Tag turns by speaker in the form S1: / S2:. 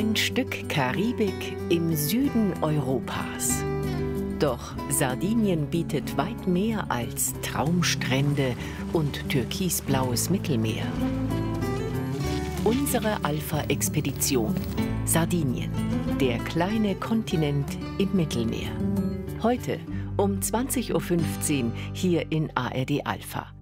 S1: Ein Stück Karibik im Süden Europas. Doch Sardinien bietet weit mehr als Traumstrände und türkisblaues Mittelmeer. Unsere Alpha-Expedition. Sardinien, der kleine Kontinent im Mittelmeer. Heute um 20:15 Uhr hier in ARD Alpha.